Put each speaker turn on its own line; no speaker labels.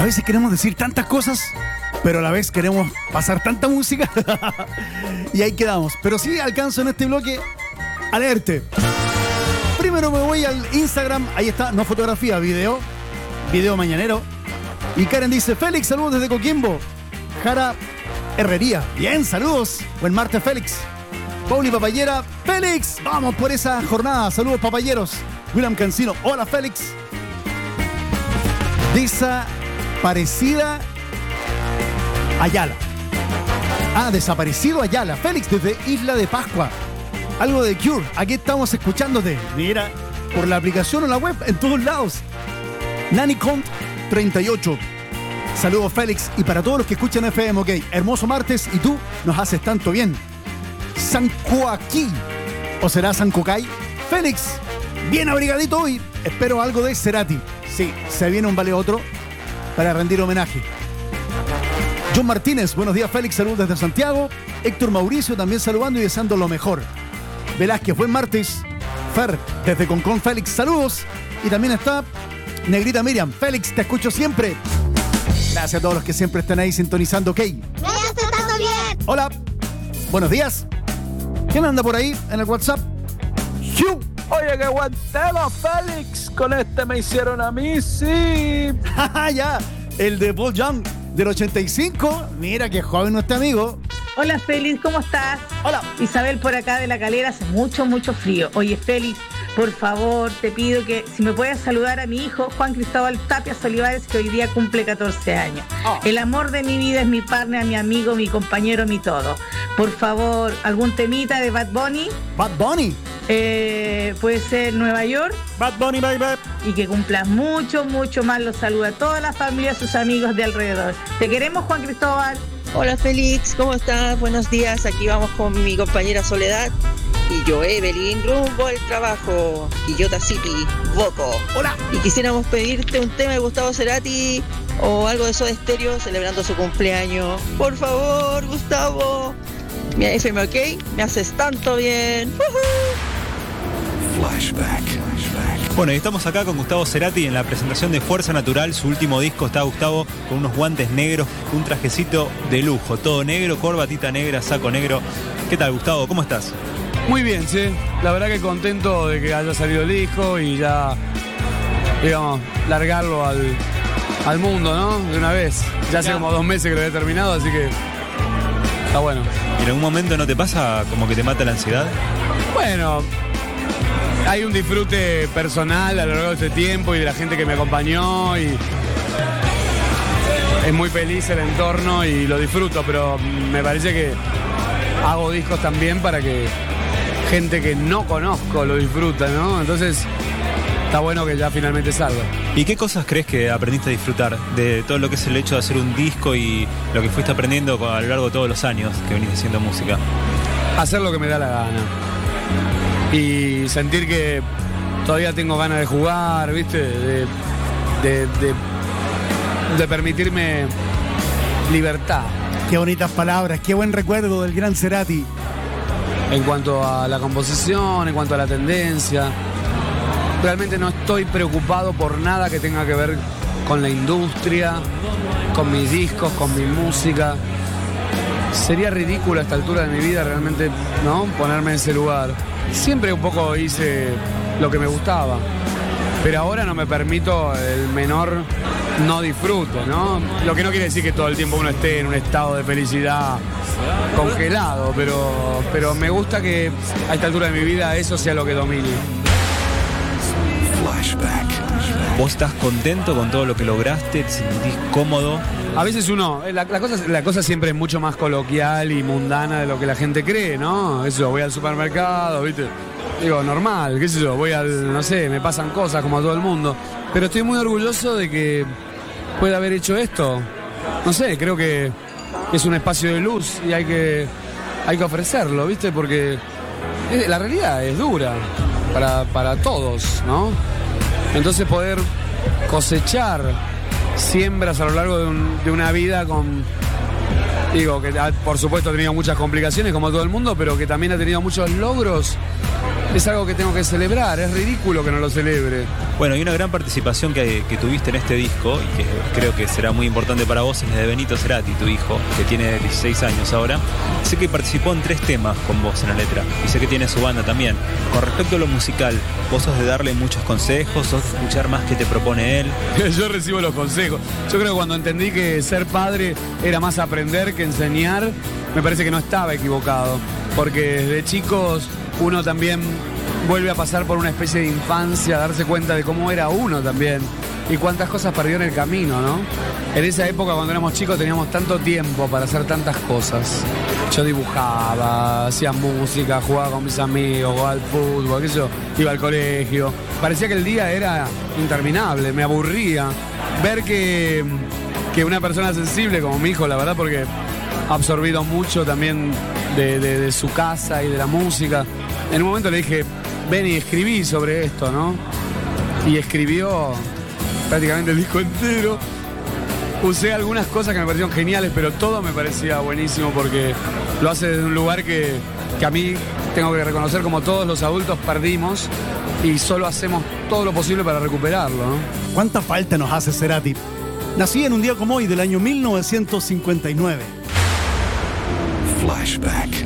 A veces queremos decir tantas cosas, pero a la vez queremos pasar tanta música. Y ahí quedamos. Pero sí alcanzo en este bloque a leerte. Primero me voy al Instagram. Ahí está, no fotografía, video mañanero. Y Karen dice: Félix, saludos desde Coquimbo. Jara Herrería, bien, saludos. Buen martes, Félix. Pauli Papayera, Félix, vamos por esa jornada. Saludos, papayeros. William Cancino, hola, Félix. Desaparecida Ayala. Desaparecido Ayala. Félix, desde Isla de Pascua. Algo de Cure. Aquí estamos escuchándote. Mira, por la aplicación o la web, en todos lados. NaniCont 38. Saludos, Félix. Y para todos los que escuchan FM, ok. Hermoso martes y tú nos haces tanto bien. Sancoaqui. ¿O será Sancocay? Félix, bien abrigadito hoy. Espero algo de Cerati. Sí, se viene un vale otro para rendir homenaje. John Martínez, buenos días, Félix. Saludos desde Santiago. Héctor Mauricio también saludando y deseando lo mejor. Velázquez, buen martes. Fer, desde Concón, Félix, saludos. Y también está Negrita Miriam. Félix, te escucho siempre. Gracias a todos los que siempre están ahí sintonizando. Ok.
¡Me has tratado bien!
Hola. Buenos días. ¿Quién anda por ahí en el WhatsApp? ¡Hiu!
Oye, que guantelo, Félix. Con este me hicieron a mí, sí.
Ya, el de Paul Young del 85. Mira qué joven nuestro amigo.
Hola, Félix, ¿cómo estás?
Hola.
Isabel por acá de La Calera, hace mucho frío. Oye, Félix, por favor, te pido que si me puedes saludar a mi hijo, Juan Cristóbal Tapias Olivares, que hoy día cumple 14 años. El amor de mi vida es mi partner, mi amigo, mi compañero, mi todo. Por favor, algún temita de Bad Bunny.
Bad Bunny.
Puede ser Nueva York.
Bad Bunny, baby.
Y que cumplas mucho más. Los saluda a toda la familia, sus amigos de alrededor. Te queremos, Juan Cristóbal.
Hola, Félix, ¿cómo estás? Buenos días, aquí vamos con mi compañera Soledad y yo, Evelyn, rumbo al trabajo, Quillota City, Boco.
Hola.
Y quisiéramos pedirte un tema de Gustavo Cerati o algo de Soda Stereo celebrando su cumpleaños. Por favor, Gustavo. Mira, FM, ¿ok? Me haces tanto bien.
Flashback. Bueno, y estamos acá con Gustavo Cerati en la presentación de Fuerza Natural, su último disco. Está Gustavo con unos guantes negros, un trajecito de lujo, todo negro, corbatita negra, saco negro. ¿Qué tal, Gustavo? ¿Cómo estás?
Muy bien, sí. La verdad que contento de que haya salido el disco y ya, digamos, largarlo al mundo, ¿no? De una vez. Ya hace como 2 meses que lo había terminado, así que está bueno.
¿Y en algún momento no te pasa como que te mata la ansiedad?
Bueno, hay un disfrute personal a lo largo de este tiempo y de la gente que me acompañó y es muy feliz el entorno y lo disfruto, pero me parece que hago discos también para que gente que no conozco lo disfruta, ¿no? Entonces está bueno que ya finalmente salga.
¿Y qué cosas crees que aprendiste a disfrutar de todo lo que es el hecho de hacer un disco y lo que fuiste aprendiendo a lo largo de todos los años que venís haciendo música?
Hacer lo que me da la gana. Y sentir que todavía tengo ganas de jugar, ¿viste? De permitirme libertad.
Qué bonitas palabras, qué buen recuerdo del gran Cerati.
En cuanto a la composición, en cuanto a la tendencia. Realmente no estoy preocupado por nada que tenga que ver con la industria, con mis discos, con mi música. Sería ridículo a esta altura de mi vida realmente, ¿no? Ponerme en ese lugar. Siempre un poco hice lo que me gustaba, pero ahora no me permito el menor no disfrute, ¿no? Lo que no quiere decir que todo el tiempo uno esté en un estado de felicidad congelado, pero me gusta que a esta altura de mi vida eso sea lo que domine.
Flashback. ¿Vos estás contento con todo lo que lograste? ¿Te sentís cómodo?
A veces uno, la cosa siempre es mucho más coloquial y mundana de lo que la gente cree, ¿no? Eso, voy al supermercado, ¿viste? Digo, normal, qué sé yo, no sé, me pasan cosas como a todo el mundo. Pero estoy muy orgulloso de que pueda haber hecho esto. No sé, creo que es un espacio de luz y hay que ofrecerlo, ¿viste? Porque la realidad es dura para todos, ¿no? Entonces poder cosechar siembras a lo largo de una vida digo, que por supuesto ha tenido muchas complicaciones como todo el mundo, pero que también ha tenido muchos logros, es algo que tengo que celebrar. Es ridículo que no lo celebre.
Bueno, y una gran participación que tuviste en este disco, y que creo que será muy importante para vos, es la de Benito Cerati, tu hijo, que tiene 16 años ahora. Sé que participó en 3 temas con vos en la letra, y sé que tiene su banda también. Con respecto a lo musical, ¿vos sos de darle muchos consejos, sos de escuchar más que te propone él?
Yo recibo los consejos. Yo creo que cuando entendí que ser padre era más aprender que enseñar, me parece que no estaba equivocado. Porque desde chicos uno también vuelve a pasar por una especie de infancia, a darse cuenta de cómo era uno también y cuántas cosas perdió en el camino, ¿no? En esa época, cuando éramos chicos, teníamos tanto tiempo para hacer tantas cosas. Yo dibujaba, hacía música, jugaba con mis amigos, jugaba al fútbol, qué sé yo, iba al colegio. Parecía que el día era interminable, me aburría. Ver que una persona sensible como mi hijo, la verdad, porque ha absorbido mucho también de su casa y de la música. En un momento le dije, ven y escribí sobre esto, ¿no? Y escribió prácticamente el disco entero. Usé algunas cosas que me parecieron geniales, pero todo me parecía buenísimo porque lo hace desde un lugar que a mí tengo que reconocer, como todos los adultos perdimos y solo hacemos todo lo posible para recuperarlo, ¿no?
¿Cuánta falta nos hace Cerati? Nací en un día como hoy del año 1959.
Flashback.